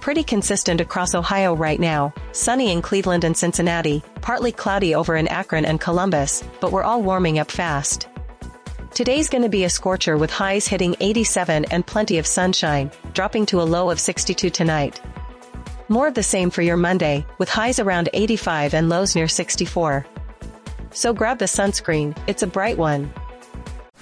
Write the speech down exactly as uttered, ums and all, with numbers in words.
pretty consistent across Ohio right now, sunny in Cleveland and Cincinnati, partly cloudy over in Akron and Columbus, but we're all warming up fast. Today's gonna be a scorcher with highs hitting eighty-seven and plenty of sunshine, dropping to a low of sixty-two tonight. More of the same for your Monday, with highs around eighty-five and lows near sixty-four. So grab the sunscreen, it's a bright one.